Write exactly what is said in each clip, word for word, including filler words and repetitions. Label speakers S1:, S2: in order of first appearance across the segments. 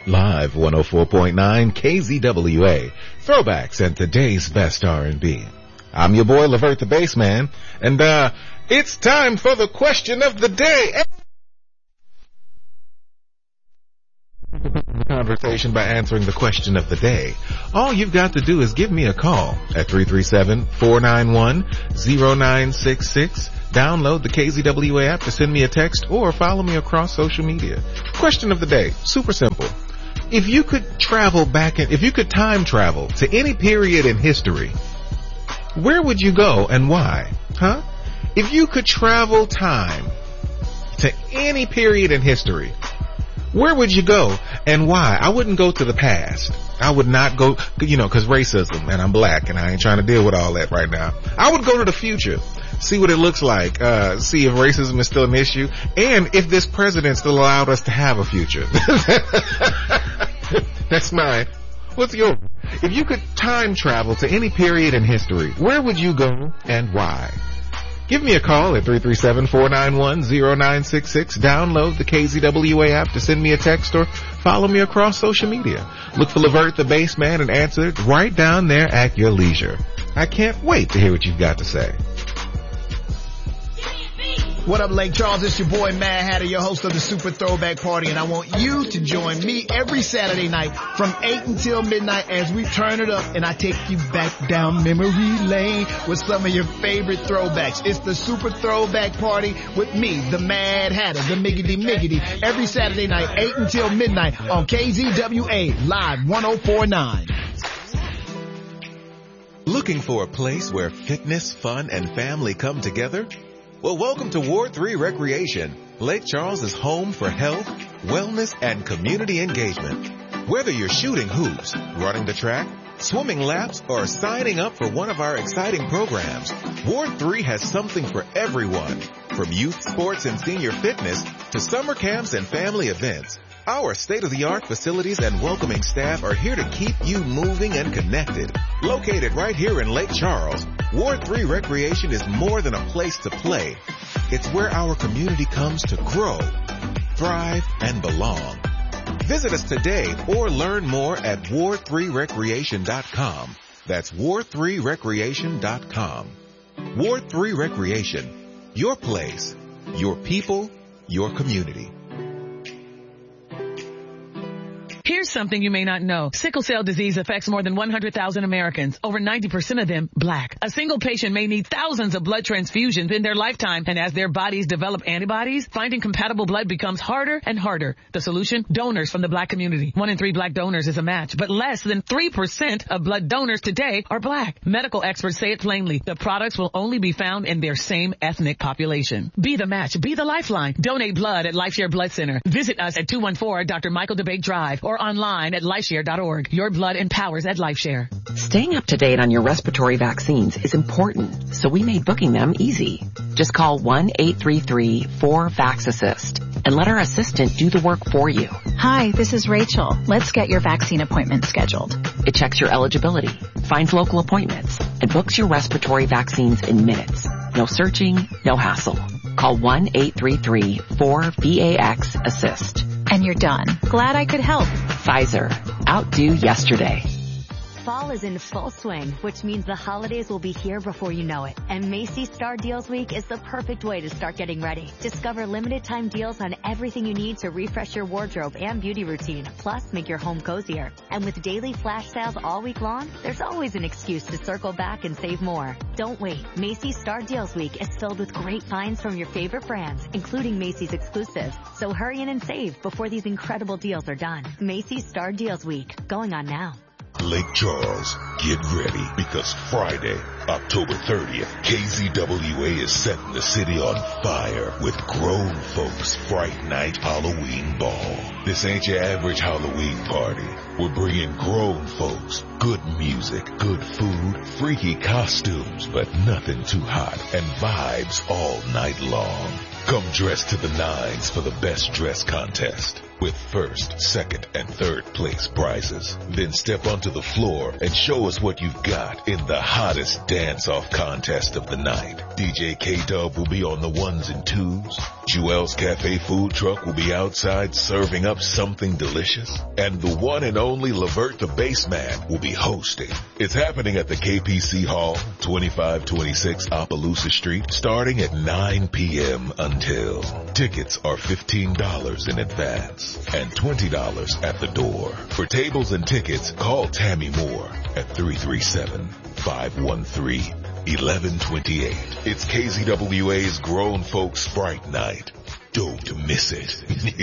S1: Live one oh four point nine K Z W A. Throwbacks and today's best R and B. I'm your boy, Levert the Bassman, and uh, it's time for the question of the day. The conversation by answering the question of the day. All you've got to do is give me a call at three three seven, four nine one, zero nine six six. Download the K Z W A app to send me a text or follow me across social media. Question of the day. Super simple. If you could travel back in, if you could time travel to any period in history, where would you go and why? Huh? If you could travel time to any period in history, where would you go and why? I wouldn't go to the past. I would not go, you know, cause racism and I'm black and I ain't trying to deal with all that right now. I would go to the future. See what it looks like, uh, see if racism is still an issue, and if this president still allowed us to have a future. That's mine. What's yours? If you could time travel to any period in history, where would you go and why? Give me a call at three three seven, four nine one, zero nine six six. Download the K Z W A app to send me a text or follow me across social media. Look for Levert the Bassman and answer it right down there at your leisure. I can't wait to hear what you've got to say.
S2: What up, Lake Charles? It's your boy, Mad Hatter, your host of the Super Throwback Party, and I want you to join me every Saturday night from eight until midnight as we turn it up and I take you back down memory lane with some of your favorite throwbacks. It's the Super Throwback Party with me, the Mad Hatter, the Miggity Miggity, every Saturday night, eight until midnight on K Z W A, live one oh four point nine.
S3: Looking for a place where fitness, fun, and family come together? Well, welcome to Ward three Recreation. Lake Charles is home for health, wellness, and community engagement. Whether you're shooting hoops, running the track, swimming laps, or signing up for one of our exciting programs, Ward three has something for everyone. From youth sports and senior fitness to summer camps and family events, our state-of-the-art facilities and welcoming staff are here to keep you moving and connected. Located right here in Lake Charles, Ward three Recreation is more than a place to play. It's where our community comes to grow, thrive, and belong. Visit us today or learn more at ward three recreation dot com. That's ward three recreation dot com. Ward three Recreation. Your place, your people, your community.
S4: Here's something you may not know. Sickle cell disease affects more than one hundred thousand Americans, over ninety percent of them black. A single patient may need thousands of blood transfusions in their lifetime, and as their bodies develop antibodies, finding compatible blood becomes harder and harder. The solution? Donors from the black community. One in three black donors is a match, but less than three percent of blood donors today are black. Medical experts say it plainly. The products will only be found in their same ethnic population. Be the match. Be the lifeline. Donate blood at LifeShare Blood Center. Visit us at two one four Doctor Michael DeBake Drive or online at lifeshare dot org. Your blood empowers at LifeShare.
S5: Staying up to date on your respiratory vaccines is important, so we made booking them easy. Just call one eight three three, four, VAX assist and let our assistant do the work for you.
S6: Hi, this is Rachel. Let's get your vaccine appointment scheduled.
S5: It checks your eligibility, finds local appointments, and books your respiratory vaccines in minutes. No searching, no hassle. Call one eight three three, four, VAX assist.
S6: And you're done. Glad I could help.
S5: Pfizer. Outdo yesterday.
S7: Fall is in full swing, which means the holidays will be here before you know it. And Macy's Star Deals Week is the perfect way to start getting ready. Discover limited time deals on everything you need to refresh your wardrobe and beauty routine, plus make your home cozier. And with daily flash sales all week long, there's always an excuse to circle back and save more. Don't wait. Macy's Star Deals Week is filled with great finds from your favorite brands, including Macy's exclusives. So hurry in and save before these incredible deals are done. Macy's Star Deals Week, going on now.
S8: Lake Charles, get ready because Friday, October thirtieth, K Z W A is setting the city on fire with Grown Folks Fright Night Halloween Ball. This ain't your average Halloween party. We're bringing grown folks, good music, good food, freaky costumes, but nothing too hot, and vibes all night long. Come dressed to the nines for the best dress contest. with first, second, and third place prizes. Then step onto the floor and show us what you've got in the hottest dance-off contest of the night. D J K-Dub will be on the ones and twos. Jewel's Cafe food truck will be outside serving up something delicious. And the one and only Levert the Bassman will be hosting. It's happening at the K P C Hall, twenty-five twenty-six Opelousas Street, starting at nine p.m. until. Tickets are fifteen dollars in advance and twenty dollars at the door. For tables and tickets, call Tammy Moore at three three seven, five one three, one one two eight. It's K Z W A's Grown Folks Sprite Night. Don't miss it.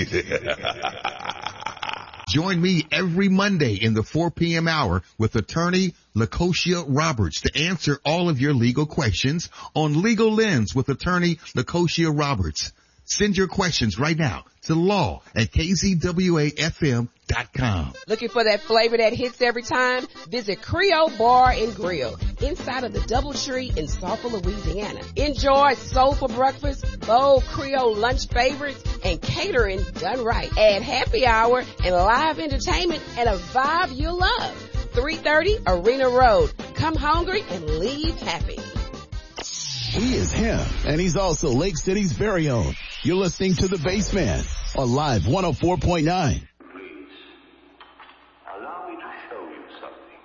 S9: Join me every Monday in the four p.m. hour with attorney Lacosia Roberts to answer all of your legal questions on Legal Lens with attorney Lacosia Roberts. Send your questions right now to law at k z w a f m dot com.
S10: Looking for that flavor that hits every time? Visit Creole Bar and Grill inside of the Doubletree in Sulphur, Louisiana. Enjoy soulful breakfast, bold Creole lunch favorites, and catering done right. Add happy hour and live entertainment and a vibe you'll love. three thirty Arena Road. Come hungry and leave happy.
S11: He is him, and he's also Lake City's very own. You're listening to The Bassman on Live one oh four point nine.